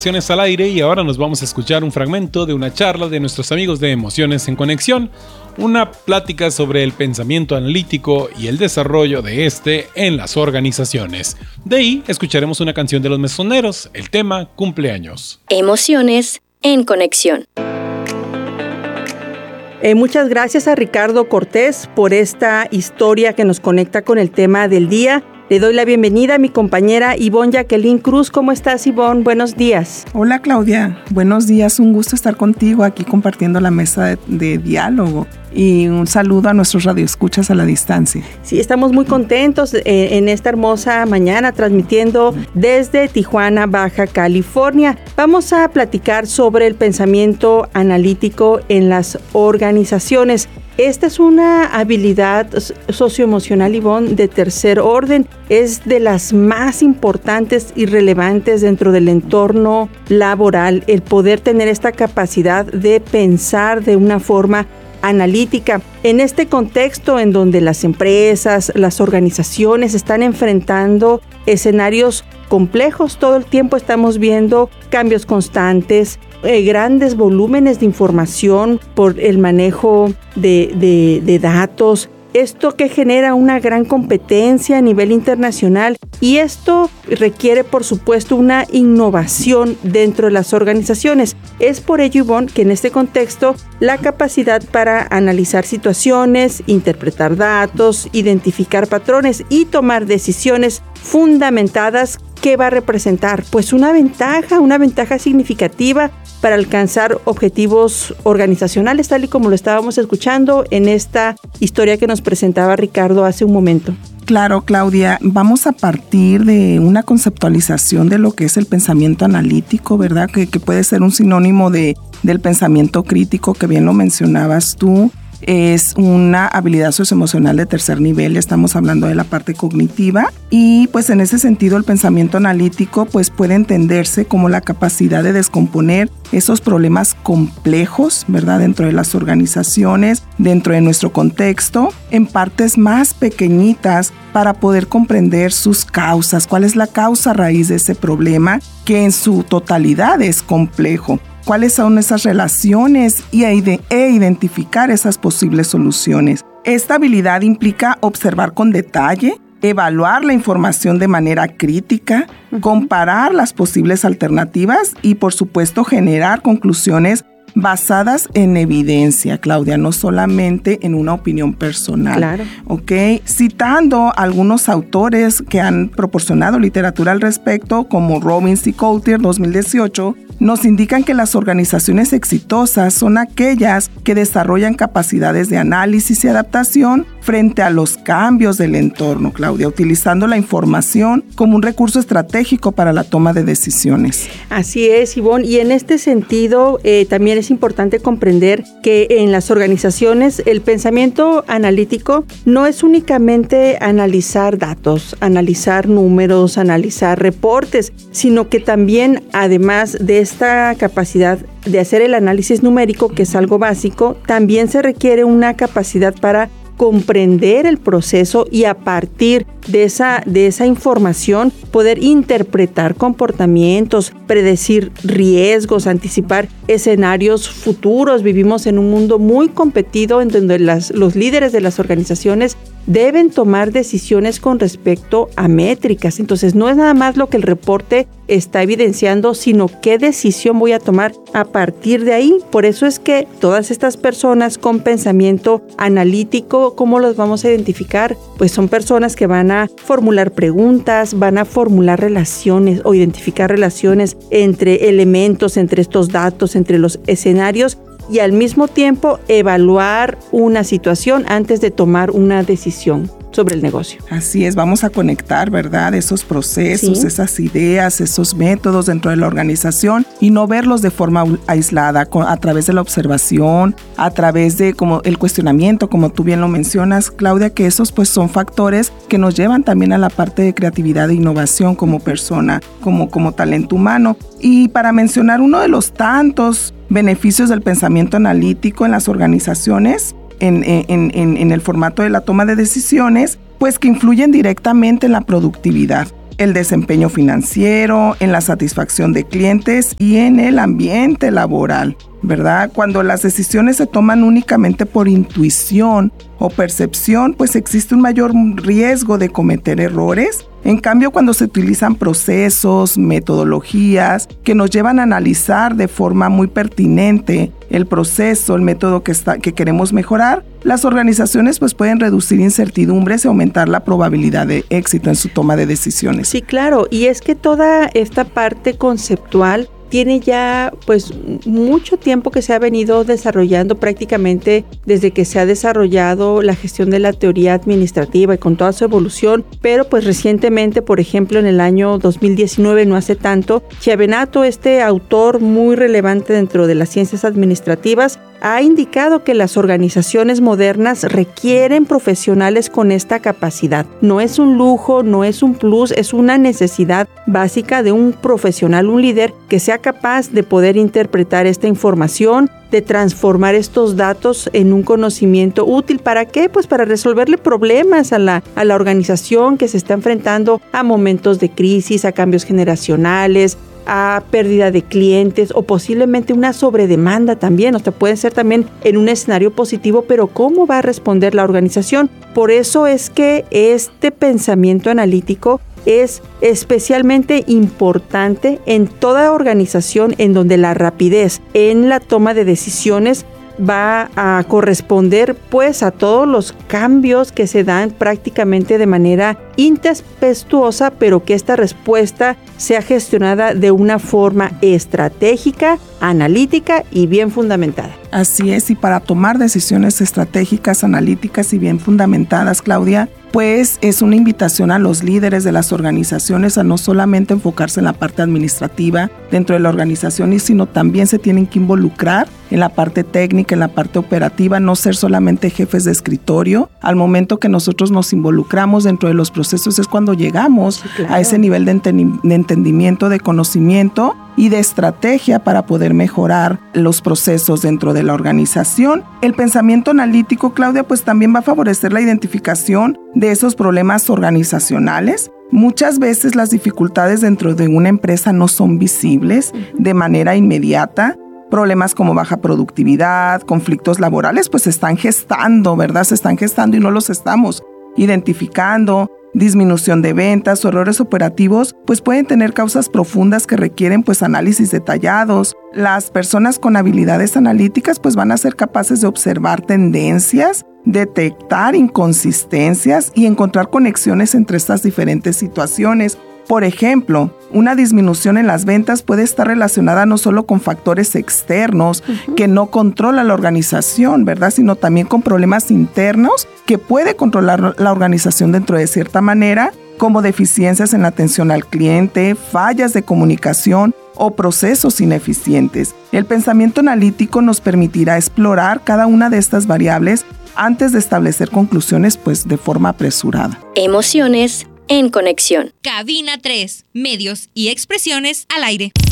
Al aire, y ahora nos vamos a escuchar un fragmento de una charla de nuestros amigos de Emociones en Conexión, una plática sobre el pensamiento analítico y el desarrollo de este en las organizaciones. De ahí escucharemos una canción de Los Mesoneros, el tema Cumpleaños. Emociones en Conexión. Muchas gracias a Ricardo Cortés por esta historia que nos conecta con el tema del día. Le doy la bienvenida a mi compañera Ivonne Jacqueline Cruz. ¿Cómo estás, Ivonne? Buenos días. Hola, Claudia. Buenos días. Un gusto estar contigo aquí compartiendo la mesa de diálogo. Y un saludo a nuestros radioescuchas a la distancia. Sí, estamos muy contentos en esta hermosa mañana transmitiendo desde Tijuana, Baja California. Vamos a platicar sobre el pensamiento analítico en las organizaciones. Esta es una habilidad socioemocional, Ivonne, de tercer orden. Es de las más importantes y relevantes dentro del entorno laboral, el poder tener esta capacidad de pensar de una forma analítica. En este contexto en donde las empresas, las organizaciones están enfrentando escenarios complejos, todo el tiempo estamos viendo cambios constantes, grandes volúmenes de información por el manejo de datos. Esto que genera una gran competencia a nivel internacional, y esto requiere, por supuesto, una innovación dentro de las organizaciones. Es por ello, Ivonne, que en este contexto la capacidad para analizar situaciones, interpretar datos, identificar patrones y tomar decisiones fundamentadas, ¿qué va a representar? Pues una ventaja significativa para alcanzar objetivos organizacionales, tal y como lo estábamos escuchando en esta historia que nos presentaba Ricardo hace un momento. Claro, Claudia, vamos a partir de una conceptualización de lo que es el pensamiento analítico, ¿verdad? Que puede ser un sinónimo del pensamiento crítico, que bien lo mencionabas tú. Es una habilidad socioemocional de tercer nivel, estamos hablando de la parte cognitiva, y pues en ese sentido el pensamiento analítico pues puede entenderse como la capacidad de descomponer esos problemas complejos, ¿verdad? Dentro de las organizaciones, dentro de nuestro contexto, en partes más pequeñitas para poder comprender sus causas, cuál es la causa raíz de ese problema que en su totalidad es complejo. ¿Cuáles son esas relaciones e identificar esas posibles soluciones? Esta habilidad implica observar con detalle, evaluar la información de manera crítica, comparar las posibles alternativas y, por supuesto, generar conclusiones basadas en evidencia, Claudia, no solamente en una opinión personal. Claro. ¿Ok? Citando algunos autores que han proporcionado literatura al respecto, como Robbins y Coulter, 2018, nos indican que las organizaciones exitosas son aquellas que desarrollan capacidades de análisis y adaptación frente a los cambios del entorno, Claudia, utilizando la información como un recurso estratégico para la toma de decisiones. Así es, Ivonne, y en este sentido también es importante comprender que en las organizaciones el pensamiento analítico no es únicamente analizar datos, analizar números, analizar reportes, sino que también, además de esta capacidad de hacer el análisis numérico, que es algo básico, también se requiere una capacidad para comprender el proceso y a partir de esa información poder interpretar comportamientos, predecir riesgos, anticipar escenarios futuros. Vivimos en un mundo muy competido en donde los líderes de las organizaciones deben tomar decisiones con respecto a métricas. Entonces, no es nada más lo que el reporte está evidenciando, sino qué decisión voy a tomar a partir de ahí. Por eso es que todas estas personas con pensamiento analítico, ¿cómo los vamos a identificar? Pues son personas que van a formular preguntas, van a formular relaciones o identificar relaciones entre elementos, entre estos datos, entre los escenarios, y al mismo tiempo evaluar una situación antes de tomar una decisión sobre el negocio. Así es, vamos a conectar, ¿verdad? Esos procesos, sí, esas ideas, esos métodos dentro de la organización y no verlos de forma aislada, a través de la observación, a través de como el cuestionamiento, como tú bien lo mencionas, Claudia, que esos pues son factores que nos llevan también a la parte de creatividad e innovación como persona, como talento humano. Y para mencionar uno de los tantos beneficios del pensamiento analítico en las organizaciones, en el formato de la toma de decisiones, pues que influyen directamente en la productividad. el desempeño financiero, en la satisfacción de clientes y en el ambiente laboral, ¿verdad? Cuando las decisiones se toman únicamente por intuición o percepción, pues existe un mayor riesgo de cometer errores. En cambio, cuando se utilizan procesos, metodologías que nos llevan a analizar de forma muy pertinente el proceso, el método que queremos mejorar, las organizaciones pues pueden reducir incertidumbres y aumentar la probabilidad de éxito en su toma de decisiones. Sí, claro, y es que toda esta parte conceptual tiene ya pues mucho tiempo que se ha venido desarrollando, prácticamente desde que se ha desarrollado la gestión de la teoría administrativa y con toda su evolución, pero pues recientemente, por ejemplo, en el año 2019, no hace tanto, Chiavenato, este autor muy relevante dentro de las ciencias administrativas, ha indicado que las organizaciones modernas requieren profesionales con esta capacidad. No es un lujo, no es un plus, es una necesidad básica de un profesional, un líder que sea capaz de poder interpretar esta información, de transformar estos datos en un conocimiento útil. ¿Para qué? Pues para resolverle problemas a la organización que se está enfrentando a momentos de crisis, a cambios generacionales, a pérdida de clientes o posiblemente una sobredemanda también. O sea, puede ser también en un escenario positivo, pero ¿cómo va a responder la organización? Por eso es que este pensamiento analítico es especialmente importante en toda organización en donde la rapidez en la toma de decisiones va a corresponder pues a todos los cambios que se dan prácticamente de manera intempestuosa, pero que esta respuesta sea gestionada de una forma estratégica, analítica y bien fundamentada. Así es, y para tomar decisiones estratégicas, analíticas y bien fundamentadas, Claudia, pues es una invitación a los líderes de las organizaciones a no solamente enfocarse en la parte administrativa dentro de la organización, sino también se tienen que involucrar en la parte técnica, en la parte operativa, no ser solamente jefes de escritorio. Al momento que nosotros nos involucramos dentro de los procesos es cuando llegamos a ese nivel de entendimiento, de conocimiento y de estrategia para poder mejorar los procesos dentro de la organización. El pensamiento analítico, Claudia, pues también va a favorecer la identificación de esos problemas organizacionales. Muchas veces las dificultades dentro de una empresa no son visibles de manera inmediata. Problemas como baja productividad, conflictos laborales, pues se están gestando, ¿verdad? Se están gestando y no los estamos identificando. Disminución de ventas o errores operativos, pues pueden tener causas profundas que requieren pues análisis detallados. Las personas con habilidades analíticas pues van a ser capaces de observar tendencias, detectar inconsistencias y encontrar conexiones entre estas diferentes situaciones. Por ejemplo, una disminución en las ventas puede estar relacionada no solo con factores externos que no controla la organización, ¿verdad? Sino también con problemas internos que puede controlar la organización dentro de cierta manera, como deficiencias en la atención al cliente, fallas de comunicación o procesos ineficientes. El pensamiento analítico nos permitirá explorar cada una de estas variables antes de establecer conclusiones, pues de forma apresurada. Emociones en conexión. Cabina 3, medios y expresiones al aire.